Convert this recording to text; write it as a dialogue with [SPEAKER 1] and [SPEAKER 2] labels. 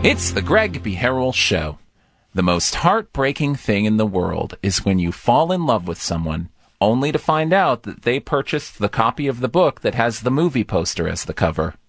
[SPEAKER 1] It's the Greg B. Harrell Show. The most heartbreaking thing in the world is when you fall in love with someone only to find out that they purchased the copy of the book that has the movie poster as the cover.